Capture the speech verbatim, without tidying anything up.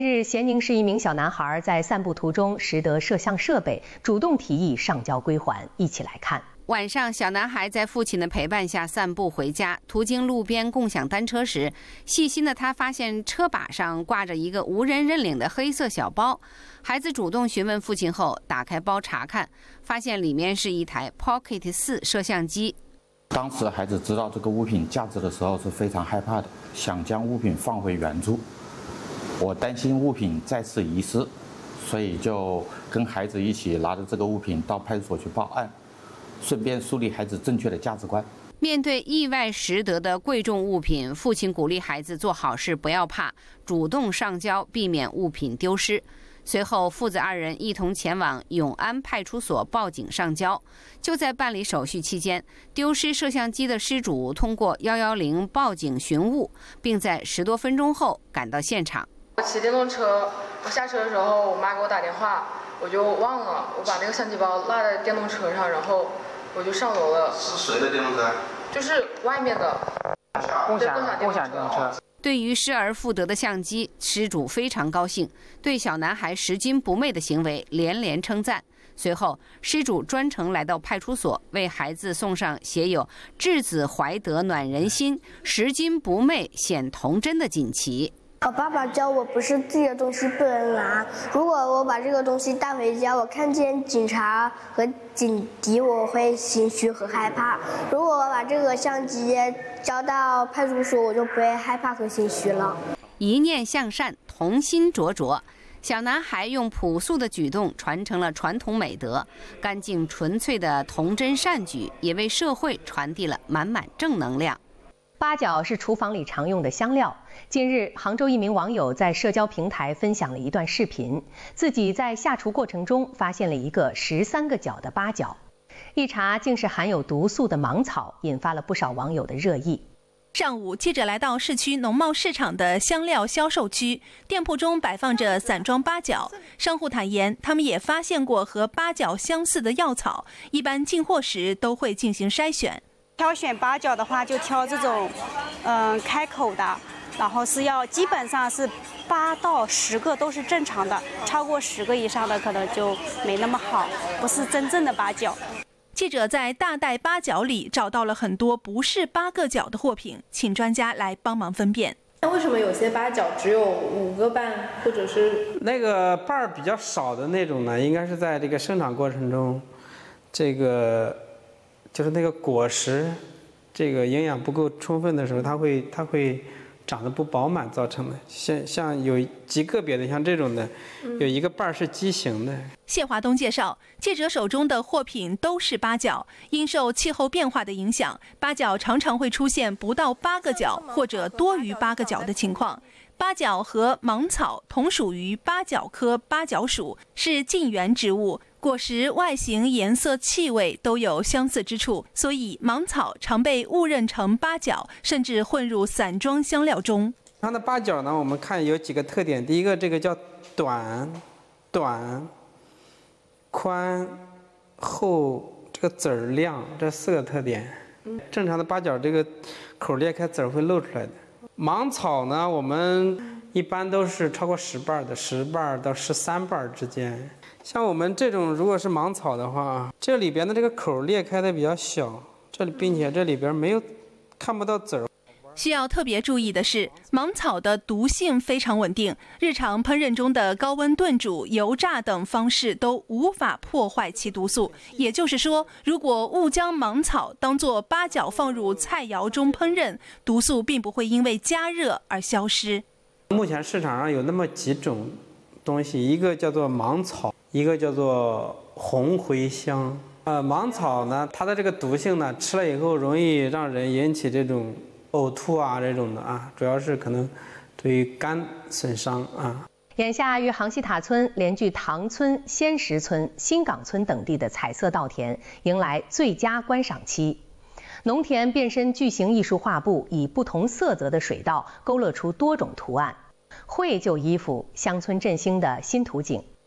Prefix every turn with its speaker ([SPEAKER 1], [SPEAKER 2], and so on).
[SPEAKER 1] 日，咸宁市一名小男孩在散步途中拾得摄像设备，主动提议上交归还。一起来看。
[SPEAKER 2] 晚上，小男孩在父亲的陪伴下散步回家，途经路边共享单车时，细心的他发现车把上挂着一个无人认领的黑色小包。孩子主动询问父亲后，打开包查看，发现里面是一台 Pocket 四摄像机。
[SPEAKER 3] 当时孩子知道这个物品价值的时候是非常害怕的，想将物品放回原处。我担心物品再次遗失，所以就跟孩子一起拿着这个物品到派出所去报案，顺便树立孩子正确的价值观。
[SPEAKER 2] 面对意外拾得的贵重物品，父亲鼓励孩子做好事不要怕，主动上交，避免物品丢失。随后，父子二人一同前往永安派出所报警上交。就在办理手续期间，丢失摄像机的失主通过一一零报警寻物，并在十多分钟后赶到现场。
[SPEAKER 4] 我骑电动车，我下车的时候，我妈给我打电话，我就忘了，我把那个相机包落在电动车上，然后我就上楼了。
[SPEAKER 5] 是谁的电动车？
[SPEAKER 4] 就是外面的
[SPEAKER 6] 共享共享电动车。
[SPEAKER 2] 对于失而复得的相机，失主非常高兴，对小男孩拾金不昧的行为连连称赞。随后，失主专程来到派出所，为孩子送上写有“稚子怀德暖人心，拾金不昧显童真”的锦旗。
[SPEAKER 7] 我爸爸教我，不是自己的东西不能拿。如果我把这个东西带回家，我看见警察和警笛，我会心虚和害怕。如果我把这个相机交到派出所，我就不会害怕和心虚了。
[SPEAKER 2] 一念向善，童心灼灼。小男孩用朴素的举动传承了传统美德，干净纯粹的童真善举，也为社会传递了满满正能量。
[SPEAKER 1] 八角是厨房里常用的香料。近日，杭州一名网友在社交平台分享了一段视频，自己在下厨过程中发现了一个十三个角的八角，一查竟是含有毒素的芒草，引发了不少网友的热议。
[SPEAKER 8] 上午，记者来到市区农贸市场的香料销售区，店铺中摆放着散装八角。商户坦言，他们也发现过和八角相似的药草，一般进货时都会进行筛选。
[SPEAKER 9] 挑选八角的话，就挑这种，嗯、呃，开口的，然后是要基本上是八到十个都是正常的，超过十个以上的可能就没那么好，不是真正的八角。
[SPEAKER 8] 记者在大袋八角里找到了很多不是八个角的货品，请专家来帮忙分辨。
[SPEAKER 10] 那为什么有些八角只有五个瓣，或者是
[SPEAKER 6] 那个瓣儿比较少的那种呢？应该是在这个生长过程中，这个就是那个果实，这个营养不够充分的时候，它会它会长得不饱满造成的。像像有极个别的像这种的，有一个瓣儿是畸形的。
[SPEAKER 8] 谢华东介绍，记者手中的货品都是八角，因受气候变化的影响，八角常常会出现不到八个角或者多于八个角的情况。八角和芒草同属于八角科八角属，是近缘植物，果实外形、颜色、气味都有相似之处，所以芒草常被误认成八角，甚至混入散装香料中。
[SPEAKER 6] 它的八角呢，我们看有几个特点。第一个，这个叫短、短、宽、厚，这个籽儿亮，这四个特点。正常的八角这个口裂开，籽儿会露出来的。芒草呢，我们一般都是超过十瓣的，十瓣到十三瓣之间。像我们这种如果是芒草的话，这里边的这个口裂开的比较小，这里并且这里边没有看不到籽儿。
[SPEAKER 8] 需要特别注意的是，芒草的毒性非常稳定，日常烹饪中的高温炖煮、油炸等方式都无法破坏其毒素。也就是说，如果误将芒草当作八角放入菜肴中烹饪，毒素并不会因为加热而消失。
[SPEAKER 6] 目前市场上有那么几种东西，一个叫做芒草，一个叫做红茴香。呃，芒草呢，它的这个毒性呢，吃了以后容易让人引起这种呕吐啊，这种的啊，主要是可能对于肝损伤啊。
[SPEAKER 1] 眼下，与杭西塔村连聚塘村、仙石村、新港村等地的彩色稻田迎来最佳观赏期。农田变身巨型艺术画布，以不同色泽的水稻勾勒出多种图案，绘就衣服乡村振兴的新图景。